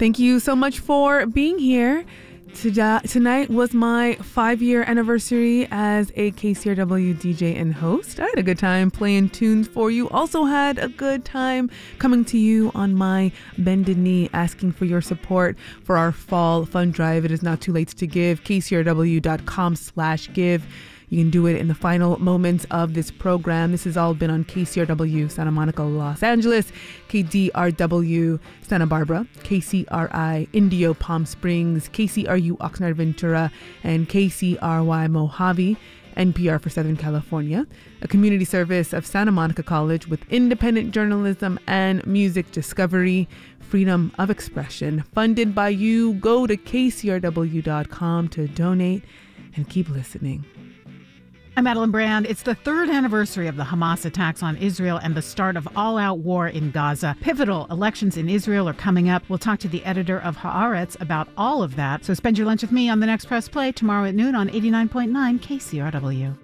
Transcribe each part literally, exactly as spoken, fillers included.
Thank you so much for being here. Tonight was my five-year anniversary as a K C R W D J and host. I had a good time playing tunes for you. Also had a good time coming to you on my bended knee, asking for your support for our fall fund drive. It is not too late to give. K C R W dot com slash give. You can do it in the final moments of this program. This has all been on K C R W Santa Monica, Los Angeles, K D R W Santa Barbara, K C R I Indio Palm Springs, K C R U Oxnard Ventura, and K C R Y Mojave, N P R for Southern California, a community service of Santa Monica College with independent journalism and music discovery, freedom of expression, funded by you. Go to K C R W dot com to donate and keep listening. I'm Madeline Brand. It's the third anniversary of the Hamas attacks on Israel and the start of all-out war in Gaza. Pivotal elections in Israel are coming up. We'll talk to the editor of Haaretz about all of that. So spend your lunch with me on the next Press Play tomorrow at noon on eighty-nine point nine K C R W.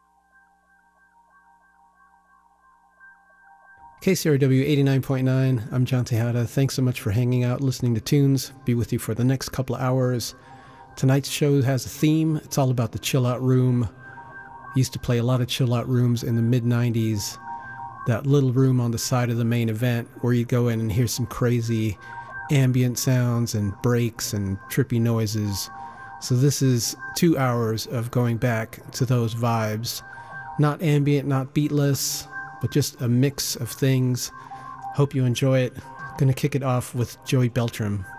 K C R W eighty-nine point nine. I'm John Tejada. Thanks so much for hanging out, listening to tunes. Be with you for the next couple of hours. Tonight's show has a theme. It's all about the chill-out room. Used to play a lot of chill-out rooms in the mid nineties. That little room on the side of the main event where you'd go in and hear some crazy ambient sounds and breaks and trippy noises. So this is two hours of going back to those vibes. Not ambient, not beatless, but just a mix of things. Hope you enjoy it. Gonna kick it off with Joey Beltram